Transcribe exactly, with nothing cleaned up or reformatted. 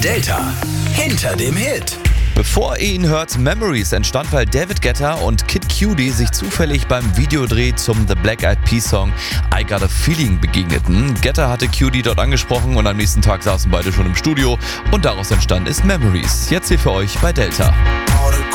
Delta hinter dem Hit. Bevor ihr ihn hört, Memories entstand, weil David Guetta und Kid Cudi sich zufällig beim Videodreh zum The Black Eyed Peas Song I Got a Feeling begegneten. Guetta hatte Cudi dort angesprochen und am nächsten Tag saßen beide schon im Studio und daraus entstanden ist Memories. Jetzt hier für euch bei Delta.